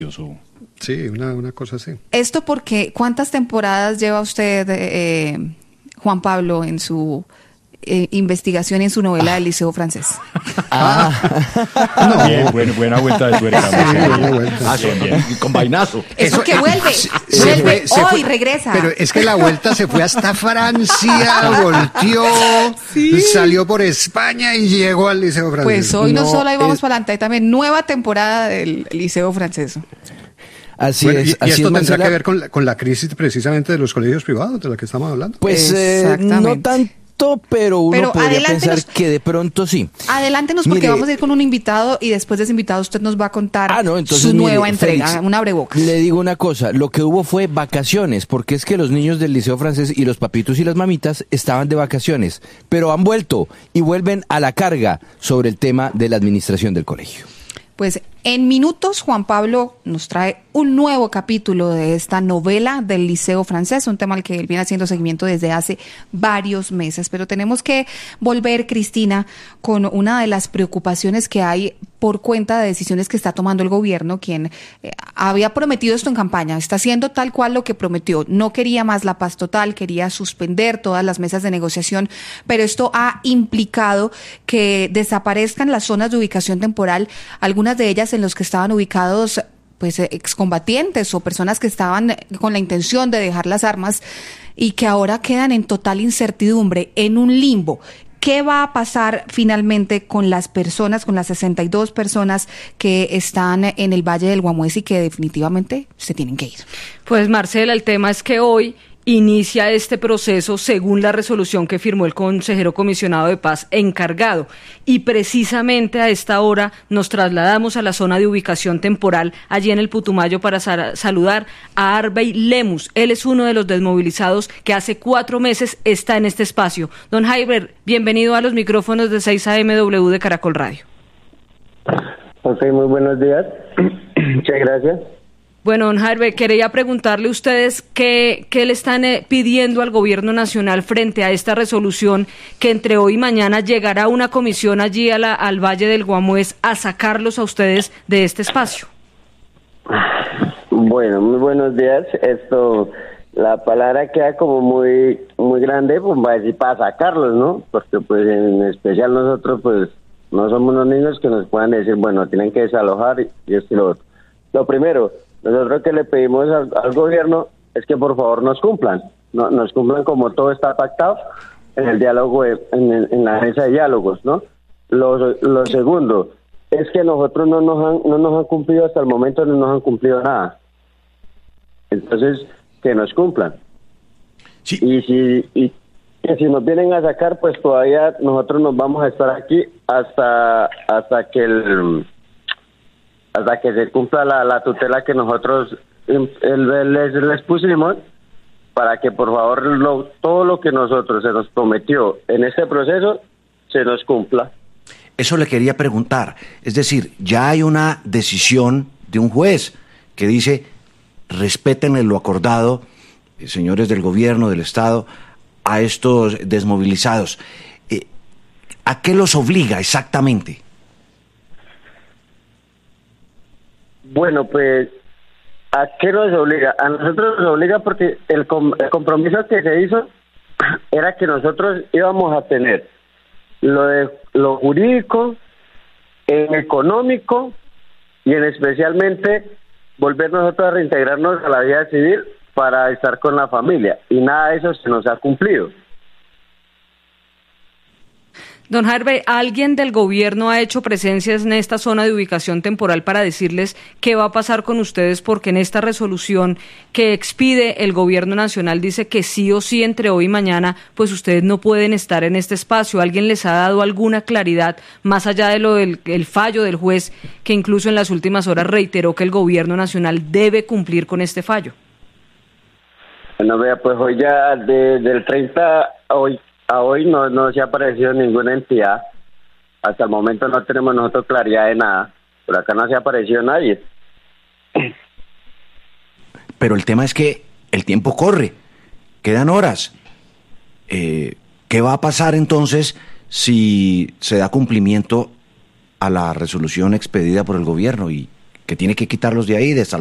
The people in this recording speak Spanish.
Sí, una cosa así. Esto porque, ¿cuántas temporadas lleva usted, Juan Pablo, en su investigación y en su novela del Liceo Francés? No. Bien, buena vuelta de tuerca. Bien. Con vainazo. Eso que vuelve hoy regresa. Pero es que la vuelta se fue hasta Francia, volteó, salió por España y llegó al Liceo Francés. Pues hoy no solo ahí vamos para adelante, hay también nueva temporada del Liceo Francés. Así es. Y esto tendrá que ver con la crisis precisamente de los colegios privados de la que estamos hablando. Pues no tanto, pero uno podría pensar que de pronto sí. Adelántenos porque vamos a ir con un invitado y después de ese invitado usted nos va a contar su nueva entrega, Félix, un abrebocas. Le digo una cosa, lo que hubo fue vacaciones, porque es que los niños del Liceo Francés y los papitos y las mamitas estaban de vacaciones, pero han vuelto y vuelven a la carga sobre el tema de la administración del colegio. Pues en minutos Juan Pablo nos trae un nuevo capítulo de esta novela del Liceo Francés, un tema al que él viene haciendo seguimiento desde hace varios meses. Pero tenemos que volver, Cristina, con una de las preocupaciones que hay por cuenta de decisiones que está tomando el gobierno, quien había prometido esto en campaña, está haciendo tal cual lo que prometió. No quería más la paz total, quería suspender todas las mesas de negociación, pero esto ha implicado que desaparezcan las zonas de ubicación temporal, algunas de ellas en los que estaban ubicados pues excombatientes o personas que estaban con la intención de dejar las armas y que ahora quedan en total incertidumbre, en un limbo. ¿Qué va a pasar finalmente con las personas, con las 62 personas que están en el Valle del Guamués y que definitivamente se tienen que ir? Pues Marcela, el tema es que hoy inicia este proceso según la resolución que firmó el consejero comisionado de paz encargado, y precisamente a esta hora nos trasladamos a la zona de ubicación temporal allí en el Putumayo para saludar a Harvey Lemus. Él es uno de los desmovilizados que hace 4 meses está en este espacio. Don Harvey, bienvenido a los micrófonos de 6 AMW de Caracol Radio. Ok, muy buenos días. Muchas gracias. Bueno, don Harvey, quería preguntarle a ustedes qué le están pidiendo al gobierno nacional frente a esta resolución que entre hoy y mañana llegará una comisión allí al Valle del Guamués a sacarlos a ustedes de este espacio. Bueno, muy buenos días. La palabra queda como muy grande, pues va a decir para sacarlos, ¿no? Porque pues en especial nosotros pues no somos unos niños que nos puedan decir, bueno, tienen que desalojar y esto y lo otro. Lo primero, nosotros que le pedimos al gobierno es que por favor nos cumplan como todo está pactado en el diálogo, en la mesa de diálogos, ¿no? Lo segundo es que nosotros no nos han cumplido hasta el momento, no nos han cumplido nada. Entonces, que nos cumplan. Sí. Y que si nos vienen a sacar, pues todavía nosotros nos vamos a estar aquí hasta que se cumpla la tutela que nosotros les pusimos, para que por favor todo lo que nosotros se nos prometió en este proceso se nos cumpla. Eso le quería preguntar, es decir, ya hay una decisión de un juez que dice respeten lo acordado, señores del gobierno, del Estado, a estos desmovilizados. ¿A qué los obliga exactamente? Bueno, pues, ¿a qué nos obliga? A nosotros nos obliga porque el compromiso que se hizo era que nosotros íbamos a tener lo jurídico, en económico y en especialmente volver nosotros a reintegrarnos a la vida civil para estar con la familia. Y nada de eso se nos ha cumplido. Don Harvey, ¿alguien del gobierno ha hecho presencias en esta zona de ubicación temporal para decirles qué va a pasar con ustedes? Porque en esta resolución que expide el gobierno nacional dice que sí o sí entre hoy y mañana, pues ustedes no pueden estar en este espacio. ¿Alguien les ha dado alguna claridad más allá de lo del fallo del juez, que incluso en las últimas horas reiteró que el gobierno nacional debe cumplir con este fallo? Bueno, vea, pues hoy ya del 30 a hoy no se ha aparecido ninguna entidad. Hasta el momento no tenemos nosotros claridad de nada. Por acá no se ha aparecido nadie. Pero el tema es que el tiempo corre, quedan horas. ¿Qué va a pasar entonces si se da cumplimiento a la resolución expedida por el gobierno? ¿Y que tiene que quitarlos de ahí,